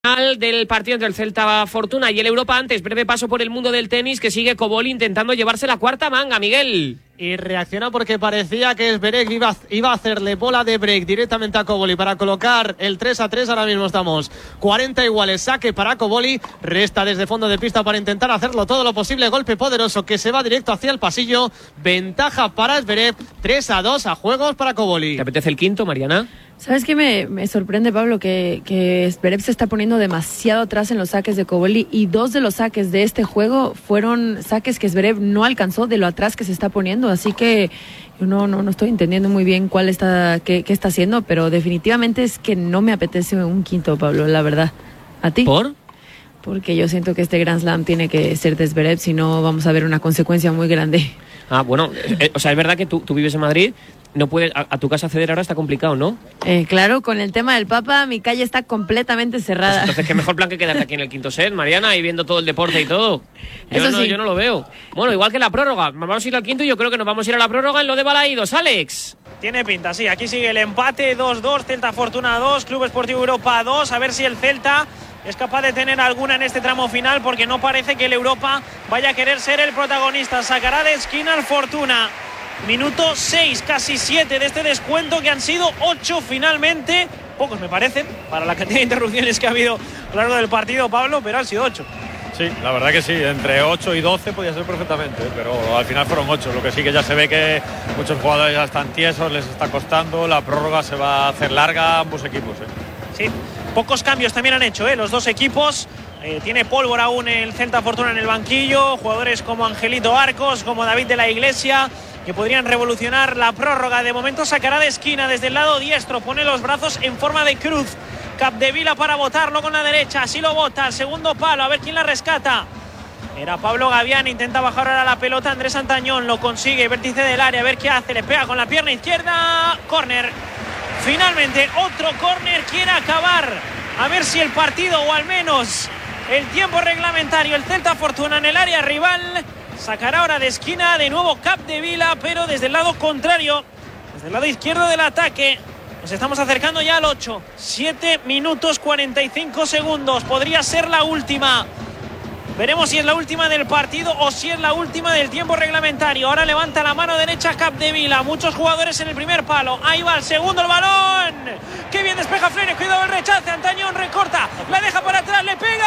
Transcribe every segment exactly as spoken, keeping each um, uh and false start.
Del partido entre el Celta Fortuna y el Europa. Antes, breve paso por el mundo del tenis, que sigue Koboli intentando llevarse la cuarta manga, Miguel. Y reaccionó porque parecía que Zverev iba, iba a hacerle bola de break directamente a Koboli para colocar el tres a tres. Ahora mismo estamos cuarenta iguales, saque para Koboli, resta desde fondo de pista para intentar hacerlo todo lo posible, golpe poderoso que se va directo hacia el pasillo, ventaja para Zverev, tres a dos a juegos para Koboli. ¿Te apetece el quinto, Mariana? ¿Sabes qué me, me sorprende, Pablo? Que, que Zverev se está poniendo demasiado atrás en los saques de Koboli, y dos de los saques de este juego fueron saques que Zverev no alcanzó de lo atrás que se está poniendo, así que yo no, no, no estoy entendiendo muy bien cuál está, qué, qué está haciendo, pero definitivamente es que no me apetece un quinto, Pablo, la verdad. ¿A ti? ¿Por? Porque yo siento que este Grand Slam tiene que ser de Zverev, si no vamos a ver una consecuencia muy grande. Ah, bueno, eh, o sea, es verdad que tú, tú vives en Madrid. No puedes, a, a tu casa acceder ahora está complicado, ¿no? Eh, claro, con el tema del Papa, mi calle está completamente cerrada. Pues entonces, qué mejor plan que quedarte aquí en el quinto set, Mariana, y viendo todo el deporte y todo. Yo, Eso no, sí. yo no lo veo. Bueno, igual que la prórroga. Vamos a ir al quinto y yo creo que nos vamos a ir a la prórroga en lo de Balaídos. Alex. Tiene pinta, sí. Aquí sigue el empate, dos dos, Celta Fortuna dos, Club Esportivo Europa dos. A ver si el Celta es capaz de tener alguna en este tramo final, porque no parece que el Europa vaya a querer ser el protagonista. Sacará de esquina al Fortuna. Minuto seis, casi siete de este descuento, que han sido ocho finalmente. Pocos me parecen, para la cantidad de interrupciones que ha habido a lo largo del partido, Pablo, pero han sido ocho. Sí, la verdad que sí, entre ocho y doce podía ser perfectamente, pero al final fueron ocho. Lo que sí que ya se ve que muchos jugadores ya están tiesos, les está costando, la prórroga se va a hacer larga a ambos equipos. ¿eh? Sí, pocos cambios también han hecho ¿eh? los dos equipos. Eh, tiene pólvora aún el Celta Fortuna en el banquillo, jugadores como Angelito Arcos, como David de la Iglesia, que podrían revolucionar la prórroga. De momento sacará de esquina desde el lado diestro, pone los brazos en forma de cruz. Capdevila para botarlo con la derecha, así lo bota, al segundo palo, a ver quién la rescata. Era Pablo Gavián, intenta bajar ahora la pelota, Andrés Antañón lo consigue, vértice del área, a ver qué hace, le pega con la pierna izquierda, córner. Finalmente otro córner, quiere acabar, a ver si el partido, o al menos el tiempo reglamentario, el Celta Fortuna en el área rival. Sacará ahora de esquina de nuevo Capdevila, pero desde el lado contrario, desde el lado izquierdo del ataque. Nos estamos acercando ya al ocho. siete minutos cuarenta y cinco segundos. Podría ser la última. Veremos si es la última del partido o si es la última del tiempo reglamentario. Ahora levanta la mano derecha Capdevila. Muchos jugadores en el primer palo. Ahí va el segundo, el balón. Qué bien despeja Freire. Cuidado el rechace. Antañón recorta. La deja para atrás. Le pega.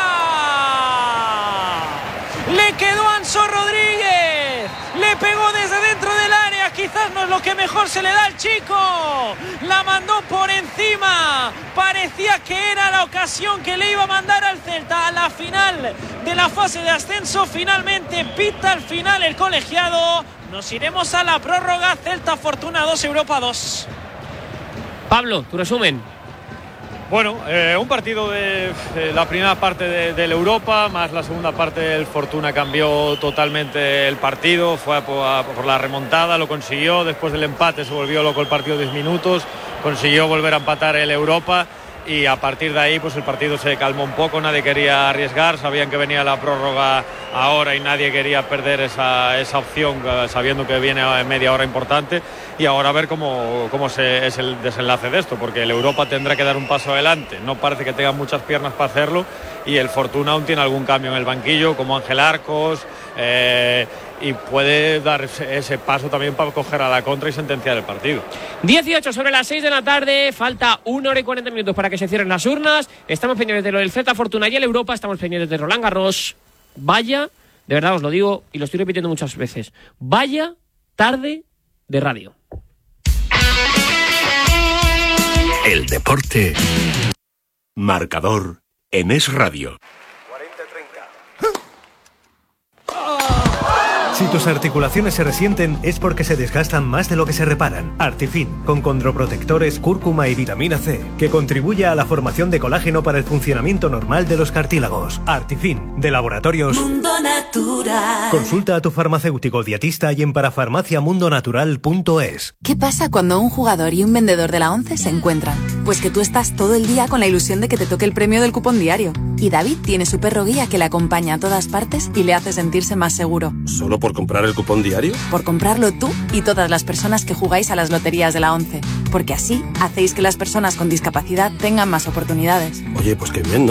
Le quedó Anso Rodríguez. Le pegó desde dentro del área. Quizás no es lo que mejor se le da al chico. La mandó por encima. Parecía que era la ocasión que le iba a mandar al Celta a la final de la fase de ascenso. Finalmente pita al final el colegiado. Nos iremos a la prórroga. Celta Fortuna dos, Europa dos. Pablo, tu resumen. Bueno, eh, un partido de, de la primera parte de, del Europa, más la segunda parte del Fortuna cambió totalmente el partido, fue a, a, por la remontada, lo consiguió, después del empate se volvió loco el partido diez minutos, consiguió volver a empatar el Europa y a partir de ahí pues el partido se calmó un poco, nadie quería arriesgar, sabían que venía la prórroga ahora y nadie quería perder esa, esa opción sabiendo que viene a media hora importante, y ahora a ver cómo, cómo se, es el desenlace de esto, porque el Europa tendrá que dar un paso adelante, no parece que tenga muchas piernas para hacerlo, y el Fortuna aún tiene algún cambio en el banquillo como Ángel Arcos, eh, y puede dar ese, ese paso también para coger a la contra y sentenciar el partido. dieciocho sobre las seis de la tarde, falta una hora y cuarenta minutos para que se cierren las urnas. Estamos pendientes de lo del Celta Fortuna y el Europa, estamos pendientes de Roland Garros. Vaya, de verdad os lo digo y lo estoy repitiendo muchas veces, vaya tarde de radio. El deporte marcador en Es Radio. Si tus articulaciones se resienten es porque se desgastan más de lo que se reparan. Artifin, con condroprotectores, cúrcuma y vitamina C, que contribuye a la formación de colágeno para el funcionamiento normal de los cartílagos. Artifin, de Laboratorios Mundo Natural. Consulta a tu farmacéutico dietista y en parafarmacia mundo natural punto es. ¿Qué pasa cuando un jugador y un vendedor de la ONCE se encuentran? Pues que tú estás todo el día con la ilusión de que te toque el premio del cupón diario. Y David tiene su perro guía que le acompaña a todas partes y le hace sentirse más seguro. ¿Solo por comprar el cupón diario? Por comprarlo tú y todas las personas que jugáis a las loterías de la ONCE. Porque así hacéis que las personas con discapacidad tengan más oportunidades. Oye, pues qué bien, ¿no?